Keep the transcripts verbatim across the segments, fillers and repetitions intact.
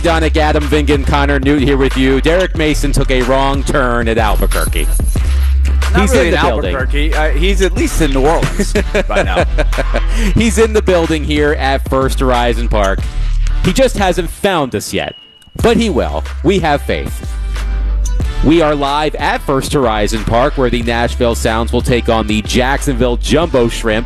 Donick, Adam Vingan, Connor Newt here with you. Derek Mason took a wrong turn at Albuquerque. Not he's really in the in building. Albuquerque. Uh, he's at least in New Orleans by now. He's in the building here at First Horizon Park. He just hasn't found us yet, but he will. We have faith. We are live at First Horizon Park, where the Nashville Sounds will take on the Jacksonville Jumbo Shrimp.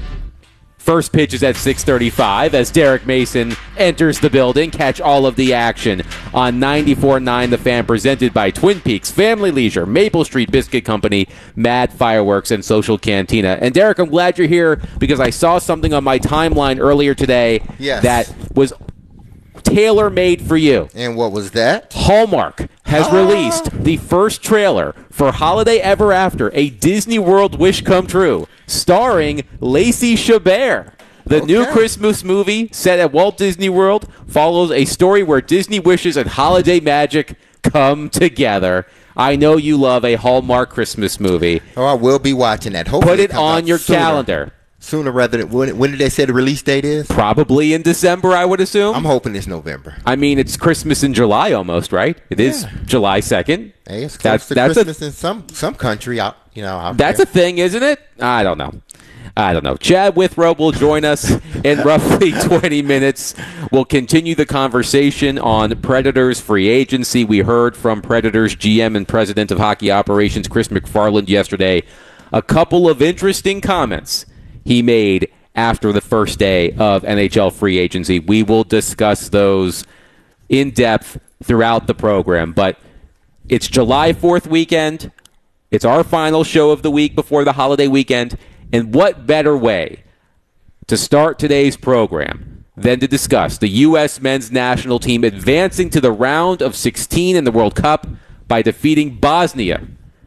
First pitch is at six thirty-five as Derek Mason enters the building. Catch all of the action on ninety-four point nine The Fan, presented by Twin Peaks, Family Leisure, Maple Street Biscuit Company, Mad Fireworks, and Social Cantina. And Derek, I'm glad you're here because I saw something on my timeline earlier today yes. that was tailor-made for you. And what was that? Hallmark has ah. released the first trailer for Holiday Ever After, a Disney World wish come true, starring Lacey Chabert. The okay. new Christmas movie set at Walt Disney World follows a story where Disney wishes and holiday magic come together. I know you love a Hallmark Christmas movie. Oh, I will be watching that. Hopefully Put it comes on out your sooner. calendar. Sooner rather than when, when did they say the release date is? Probably in December, I would assume. I'm hoping it's November. I mean, it's Christmas in July almost, right? It yeah. is July second. Hey, it's close that's, to that's Christmas a, in some some country out, you know. Out that's there. a thing, isn't it? I don't know. I don't know. Chad Withrow will join us in roughly twenty minutes. We'll continue the conversation on Predators free agency. We heard from Predators G M and President of Hockey Operations Chris McFarland yesterday. A couple of interesting comments he made after the first day of N H L free agency. We will discuss those in depth throughout the program. But it's July fourth weekend. It's our final show of the week before the holiday weekend. And what better way to start today's program than to discuss the U S men's national team advancing to the round of sixteen in the World Cup by defeating Bosnia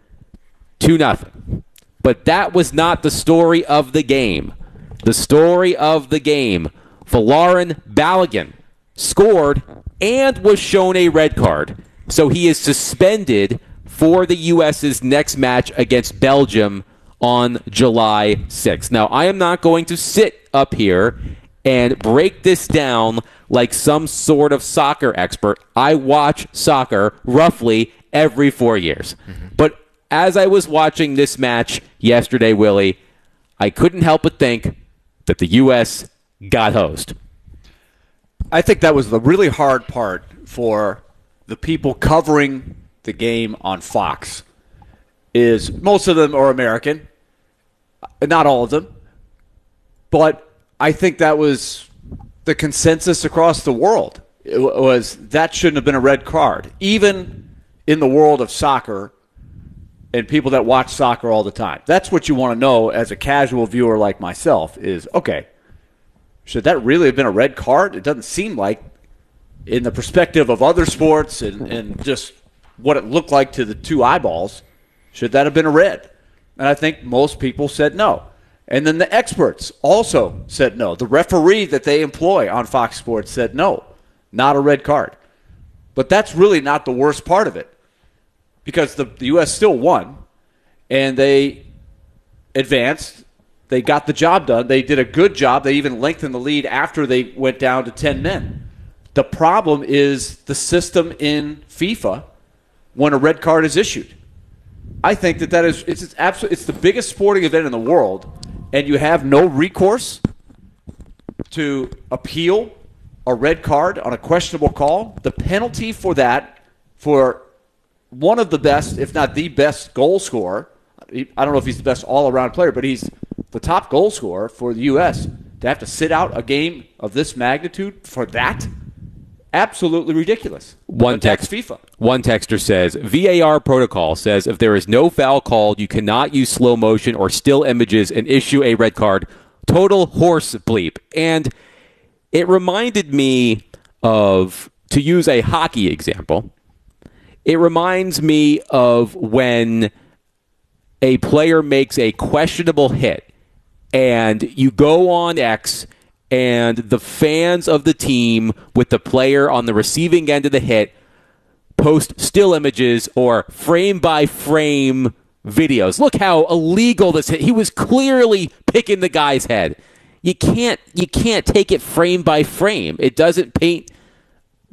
two nothing. But that was not the story of the game. The story of the game, Folarin Balogun scored and was shown a red card. So he is suspended for the U S's next match against Belgium on July sixth. Now, I am not going to sit up here and break this down like some sort of soccer expert. I watch soccer roughly every four years. Mm-hmm. But as I was watching this match yesterday, Willie, I couldn't help but think that the U S got hosed. I think that was the really hard part for the people covering the game on Fox. Is most of them are American, not all of them, but I think that was the consensus across the world. It was that shouldn't have been a red card, even in the world of soccer and people that watch soccer all the time. That's what you want to know as a casual viewer like myself is, okay, should that really have been a red card? It doesn't seem like, in the perspective of other sports and, and just what it looked like to the two eyeballs, should that have been a red? And I think most people said no. And then the experts also said no. The referee that they employ on Fox Sports said no, not a red card. But that's really not the worst part of it, because the, the U S still won, and they advanced. They got the job done. They did a good job. They even lengthened the lead after they went down to ten men. The problem is the system in FIFA when a red card is issued. I think that that is it's, it's absolutely it's the biggest sporting event in the world, and you have no recourse to appeal a red card on a questionable call. The penalty for that, for one of the best, if not the best goal scorer, I don't know if he's the best all-around player, but he's the top goal scorer for the U S, to have to sit out a game of this magnitude for that, absolutely ridiculous. One text, FIFA. One texter says, V A R protocol says if there is no foul called, you cannot use slow motion or still images and issue a red card. Total horse bleep. And it reminded me of, to use a hockey example, it reminds me of when a player makes a questionable hit and you go on X and the fans of the team with the player on the receiving end of the hit post still images or frame-by-frame videos. Look how illegal this hit. He was clearly picking the guy's head. You can't, you can't take it frame by frame. It doesn't paint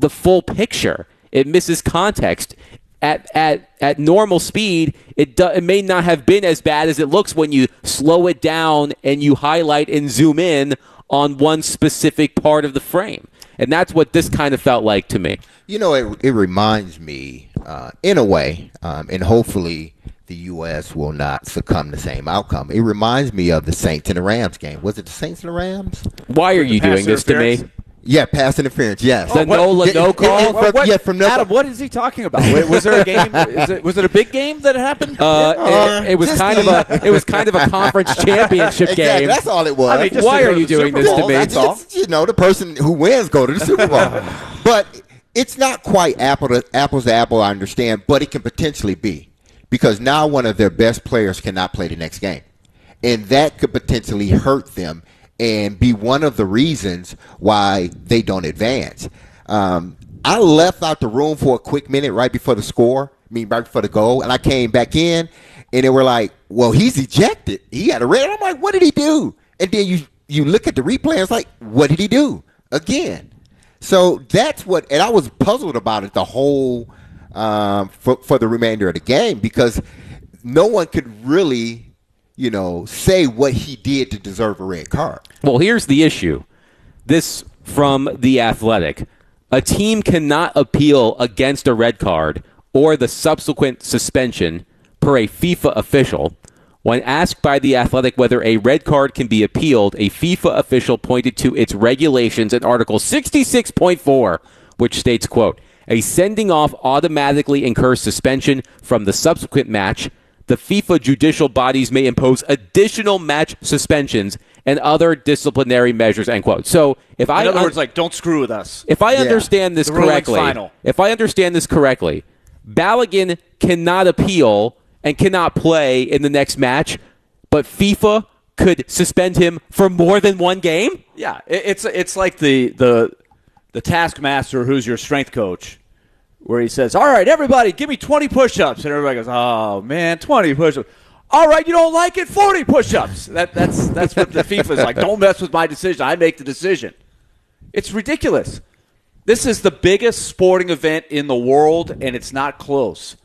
the full picture. It misses context. At at at normal speed, it do, it may not have been as bad as it looks when you slow it down and you highlight and zoom in on one specific part of the frame. And that's what this kind of felt like to me. You know, it, it reminds me, uh, in a way, um, and hopefully the U S will not succumb to the same outcome. It reminds me of the Saints and the Rams game. Was it the Saints and the Rams? Why are you doing this to me? Yeah, pass interference, yes. The no, no call? What, what, yeah, from no Adam, what is he talking about? Was there a game? Is it, was it a big game that happened? Uh, yeah. it, it was kind of a it was kind of a conference championship exactly, game. That's all it was. I mean, just Why to are you doing Super this Bowl, to me? That's all. You know, the person who wins go to the Super Bowl. But it's not quite apple to, apples to apple, I understand, but it can potentially be. Because now one of their best players cannot play the next game. And that could potentially hurt them and be one of the reasons why they don't advance. Um, I left out the room for a quick minute right before the score, I mean right before the goal, and I came back in, and they were like, well, he's ejected. He had a red. I'm like, what did he do? And then you, you look at the replay, and it's like, what did he do? Again. So that's what – and I was puzzled about it the whole um, for, for the remainder of the game because no one could really – you know, say what he did to deserve a red card. Well, here's the issue. This from The Athletic. A team cannot appeal against a red card or the subsequent suspension per a FIFA official. When asked by The Athletic whether a red card can be appealed, a FIFA official pointed to its regulations in Article sixty-six point four, which states, quote, a sending off automatically incurs suspension from the subsequent match. The FIFA judicial bodies may impose additional match suspensions and other disciplinary measures, end quote. So if I, in other un- words, like, don't screw with us. If I Yeah. understand this The ruling's correctly, final. if I understand this correctly, Balogun cannot appeal and cannot play in the next match, but FIFA could suspend him for more than one game? Yeah, it, it's it's like the the the taskmaster who's your strength coach, where he says, all right, everybody, give me twenty push-ups. And everybody goes, oh, man, twenty push-ups. All right, you don't like it? forty push-ups. That, that's, that's what the FIFA is like. Don't mess with my decision. I make the decision. It's ridiculous. This is the biggest sporting event in the world, and it's not close.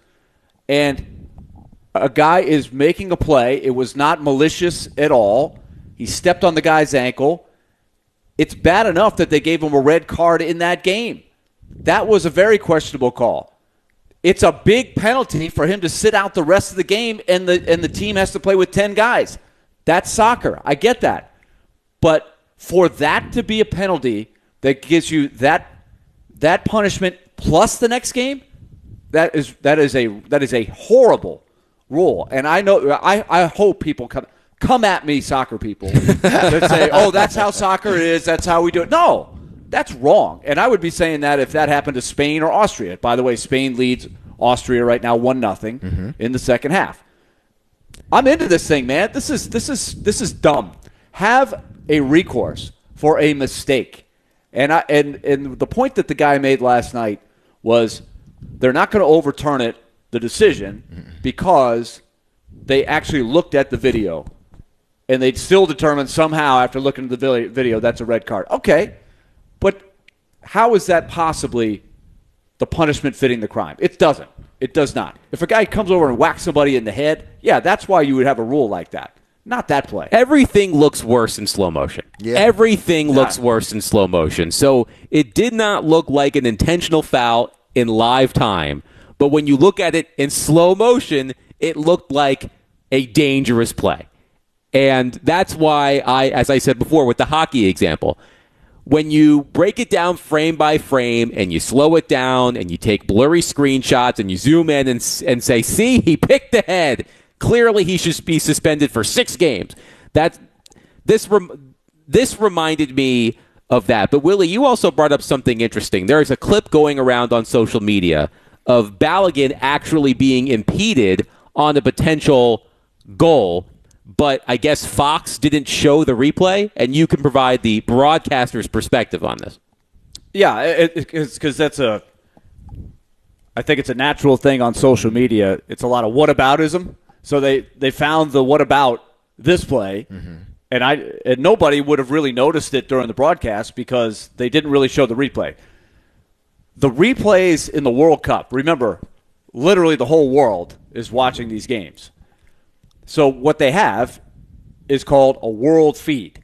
And a guy is making a play. It was not malicious at all. He stepped on the guy's ankle. It's bad enough that they gave him a red card in that game. That was a very questionable call. It's a big penalty for him to sit out the rest of the game, and the and the team has to play with ten guys. That's soccer. I get that. But for that to be a penalty that gives you that that punishment plus the next game, that is that is a that is a horrible rule. And I know I, I hope people come come at me, soccer people, that say, "Oh, that's how soccer is. That's how we do it." No. That's wrong. And I would be saying that if that happened to Spain or Austria. By the way, Spain leads Austria right now one nothing mm-hmm. in the second half. I'm into this thing, man. This is this is this is dumb. Have a recourse for a mistake. And I and, and the point that the guy made last night was they're not going to overturn it, the decision, mm-hmm. because they actually looked at the video and they'd still determined somehow after looking at the video that's a red card. Okay. But how is that possibly the punishment fitting the crime? It doesn't. It does not. If a guy comes over and whacks somebody in the head, yeah, that's why you would have a rule like that. Not that play. Everything looks worse in slow motion. Yeah. Everything Yeah. looks worse in slow motion. So it did not look like an intentional foul in live time. But when you look at it in slow motion, it looked like a dangerous play. And that's why I, as I said before with the hockey example, when you break it down frame by frame and you slow it down and you take blurry screenshots and you zoom in and, and say, see, he picked the head. Clearly he should be suspended for six games. That, this, rem, this reminded me of that. But, Willie, you also brought up something interesting. There is a clip going around on social media of Balogun actually being impeded on a potential goal. But I guess Fox didn't show the replay, and you can provide the broadcaster's perspective on this. Yeah, it, it's because that's a – I think it's a natural thing on social media. It's a lot of whataboutism. So they, they found the what about this play, mm-hmm. and I and nobody would have really noticed it during the broadcast because they didn't really show the replay. the replays in the World Cup, remember, literally the whole world is watching these games. So what they have is called a world feed.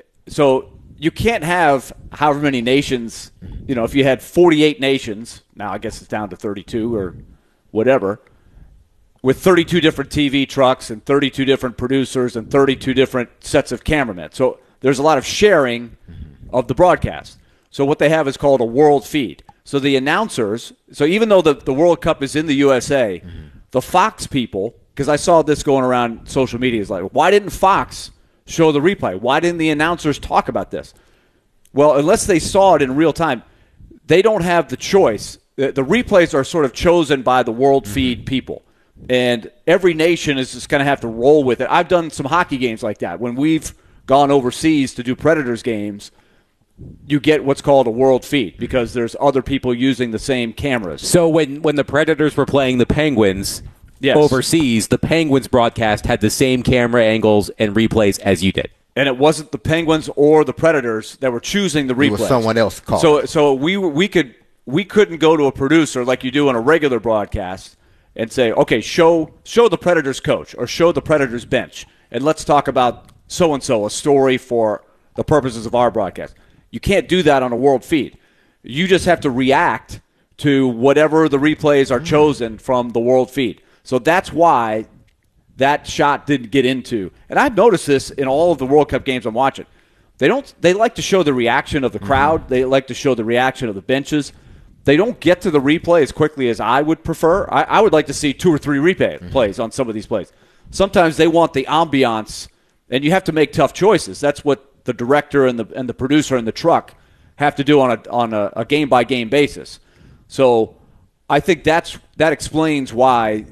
So you can't have however many nations, you know, if you had forty-eight nations, now I guess it's down to thirty-two or whatever, with thirty-two different T V trucks and thirty-two different producers and thirty-two different sets of cameramen. So there's a lot of sharing of the broadcast. So what they have is called a world feed. So the announcers, so even though the, the World Cup is in the U S A, mm-hmm. the Fox people, because I saw this going around social media, is like, why didn't Fox show the replay? Why didn't the announcers talk about this? Well, unless they saw it in real time, they don't have the choice. The, the replays are sort of chosen by the world mm-hmm. feed people. And every nation is just going to have to roll with it. I've done some hockey games like that. When we've gone overseas to do Predators games, you get what's called a world feed because there's other people using the same cameras. So when, when the Predators were playing the Penguins yes. overseas, the Penguins broadcast had the same camera angles and replays as you did. And it wasn't the Penguins or the Predators that were choosing the replays. It was someone else calling. So so we we could we couldn't go to a producer like you do on a regular broadcast and say, okay, show show the Predators coach or show the Predators bench, and let's talk about so and so, a story for the purposes of our broadcast. You can't do that on a world feed. You just have to react to whatever the replays are chosen from the world feed. So that's why that shot didn't get into. And I've noticed this in all of the World Cup games I'm watching. They don't. They like to show the reaction of the crowd. Mm-hmm. They like to show the reaction of the benches. They don't get to the replay as quickly as I would prefer. I, I would like to see two or three replay mm-hmm. plays on some of these plays. Sometimes they want the ambiance, and you have to make tough choices. That's what the director and the and the producer in the truck have to do on a on a, a game by game basis. So I think that's that explains why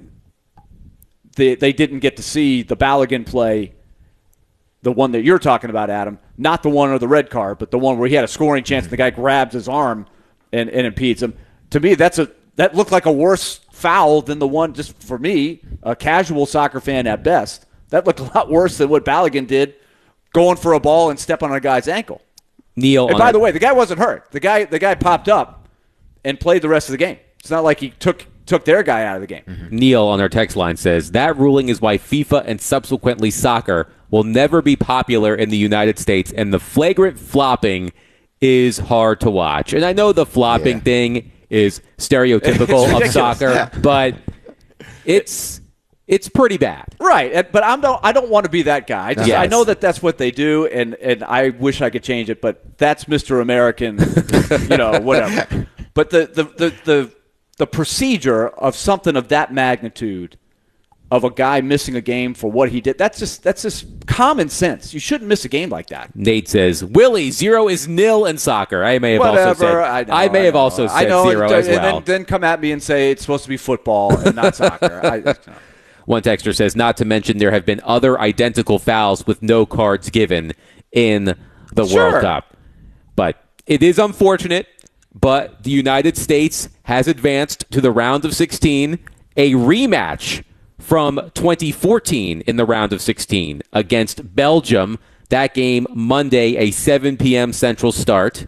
they they didn't get to see the Balogun play, the one that you're talking about, Adam, not the one or the red card, but the one where he had a scoring chance and the guy grabs his arm and, and impedes him. To me, that's a that looked like a worse foul than the one, just for me, a casual soccer fan at best. That looked a lot worse than what Balogun did, going for a ball and stepping on a guy's ankle. Neil, and by the way, the guy wasn't hurt. The guy, the guy popped up and played the rest of the game. It's not like he took took their guy out of the game. Mm-hmm. Neil on our text line says, that ruling is why FIFA and subsequently soccer will never be popular in the United States, and the flagrant flopping is hard to watch. And I know the flopping yeah. thing is stereotypical of soccer, but it's... It's pretty bad. Right, but I'm no, I don't want to be that guy. I, just, yes. I know that that's what they do, and, and I wish I could change it, but that's Mister American, you know, whatever. But the, the, the, the, the procedure of something of that magnitude, of a guy missing a game for what he did, that's just that's just common sense. You shouldn't miss a game like that. Nate says, Willie, zero is nil in soccer. I may have Whatever, also said, I, know, I may I have know, also said I know, zero and, as well. And then, then come at me and say it's supposed to be football and not soccer. I, no. One texter says, not to mention there have been other identical fouls with no cards given in the sure. World Cup. But it is unfortunate, but the United States has advanced to the round of sixteen, a rematch from twenty fourteen in the round of sixteen against Belgium. That game Monday, a seven p.m. Central start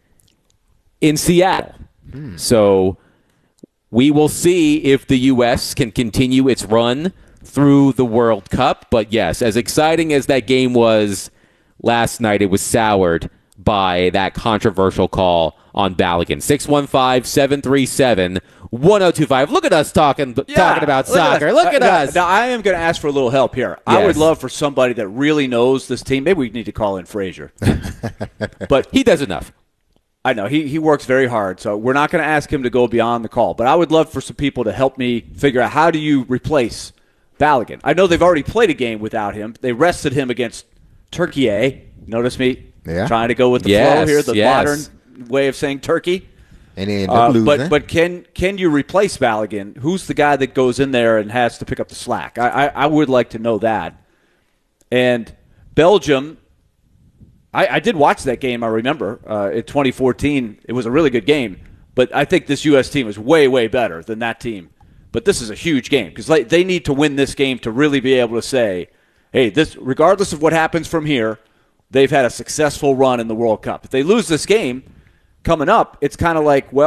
in Seattle. Hmm. So we will see if the U S can continue its run through the World Cup. But yes, as exciting as that game was last night, it was soured by that controversial call on Balogun. six one five, seven three seven, one oh two five. Look at us talking yeah, talking about look soccer. At look at uh, us. Now, now, I am going to ask for a little help here. Yes. I would love for somebody that really knows this team. Maybe we need to call in Frazier. But he does enough. I know. He he works very hard, so we're not going to ask him to go beyond the call. But I would love for some people to help me figure out how do you replace Balogun. I know they've already played a game without him. They rested him against Turkey. Eh? Notice me yeah. trying to go with the yes, flow here, the yes. modern way of saying Turkey. And he ended up uh, losing. But but can can you replace Balogun? Who's the guy that goes in there and has to pick up the slack? I I, I would like to know that. And Belgium. I, I did watch that game, I remember, uh, in twenty fourteen. It was a really good game. But I think this U S team is way, way better than that team. But this is a huge game because like, they need to win this game to really be able to say, hey, this, regardless of what happens from here, they've had a successful run in the World Cup. If they lose this game coming up, it's kind of like, well,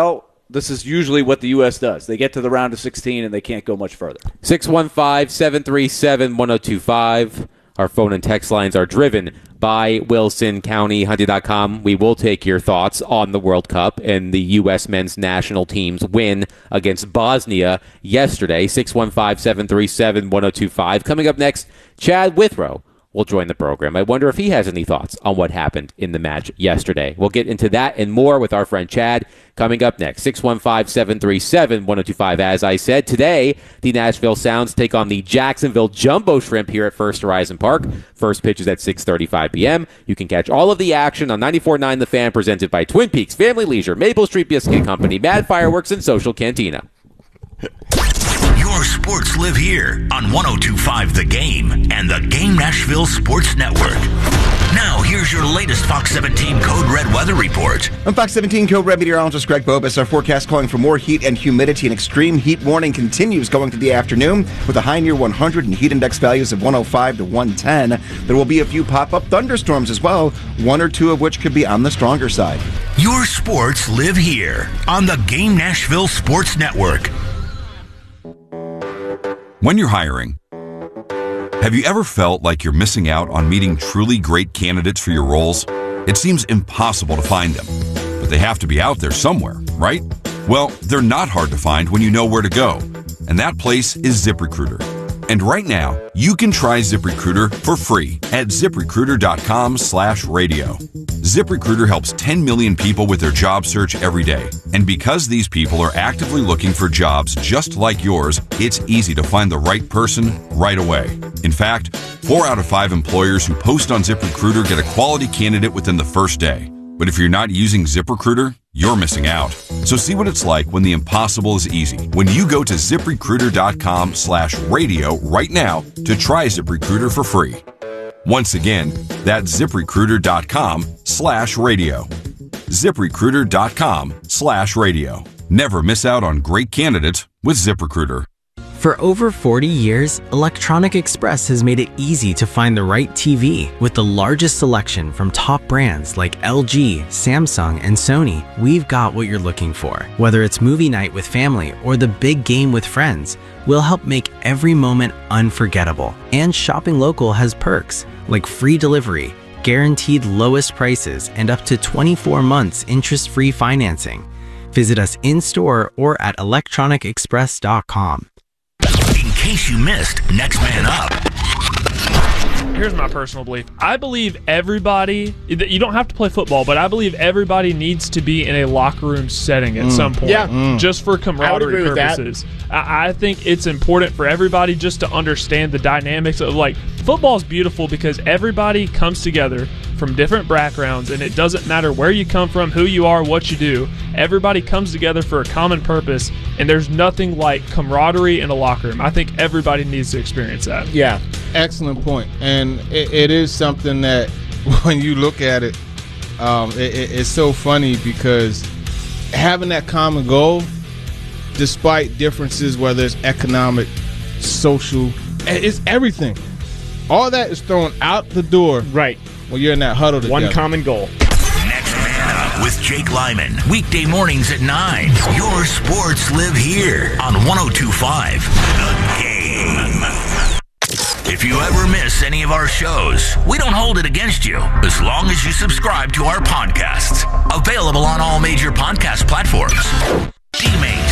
this is usually what the U S does. They get to the round of sixteen and they can't go much further. six one five, seven three seven, one oh two five. Our phone and text lines are driven by Wilson County Hunting dot com. We will take your thoughts on the World Cup and the U S men's national team's win against Bosnia yesterday. six one five, seven three seven, one oh two five. Coming up next, Chad Withrow will join the program. I wonder if he has any thoughts on what happened in the match yesterday. We'll get into that and more with our friend Chad coming up next. six one five, seven three seven, one oh two five. As I said, today, the Nashville Sounds take on the Jacksonville Jumbo Shrimp here at First Horizon Park. First pitch is at six thirty-five p.m. You can catch all of the action on ninety-four point nine The Fan, presented by Twin Peaks, Family Leisure, Maple Street Biscuit Company, Mad Fireworks, and Social Cantina. Your sports live here on one oh two point five The Game and the Game Nashville Sports Network. Now, here's your latest Fox seventeen Code Red weather report. I'm Fox seventeen Code Red meteorologist Greg Bobus. Our forecast calling for more heat and humidity. An extreme heat warning continues going through the afternoon with a high near one hundred and heat index values of one oh five to one ten. There will be a few pop-up thunderstorms as well, one or two of which could be on the stronger side. Your sports live here on the Game Nashville Sports Network. When you're hiring, have you ever felt like you're missing out on meeting truly great candidates for your roles? It seems impossible to find them, but they have to be out there somewhere, right? Well, they're not hard to find when you know where to go, and that place is ZipRecruiter. And right now, you can try ZipRecruiter for free at ZipRecruiter.com slash radio. ZipRecruiter helps ten million people with their job search every day. And because these people are actively looking for jobs just like yours, it's easy to find the right person right away. In fact, four out of five employers who post on ZipRecruiter get a quality candidate within the first day. But if you're not using ZipRecruiter, you're missing out. So see what it's like when the impossible is easy. When you go to ZipRecruiter.com slash radio right now to try ZipRecruiter for free. Once again, that's ZipRecruiter.com slash radio. ZipRecruiter.com slash radio. Never miss out on great candidates with ZipRecruiter. For over forty years, Electronic Express has made it easy to find the right T V. With the largest selection from top brands like L G, Samsung, and Sony, we've got what you're looking for. Whether it's movie night with family or the big game with friends, we'll help make every moment unforgettable. And shopping local has perks like free delivery, guaranteed lowest prices, and up to twenty-four months interest-free financing. Visit us in-store or at electronic express dot com. In case you missed Next Man Up. Here's my personal belief. I believe everybody, you don't have to play football, but I believe everybody needs to be in a locker room setting at mm. some point. Yeah. Mm. Just for camaraderie purposes. I, I think it's important for everybody just to understand the dynamics of, like, football's beautiful because everybody comes together from different backgrounds, and it doesn't matter where you come from, who you are, what you do. Everybody comes together for a common purpose, and there's nothing like camaraderie in a locker room. I think everybody needs to experience that. Yeah, excellent point. And it, it is something that when you look at it, um, it, it, it's so funny because having that common goal, despite differences, whether it's economic, social, it's everything. All that is thrown out the door. Right. When you're in that huddle together. One common goal. Next Man Up with Jake Lyman. Weekday mornings at nine. Your sports live here on one oh two point five The Game. If you ever miss any of our shows, we don't hold it against you as long as you subscribe to our podcasts. Available on all major podcast platforms. D-Main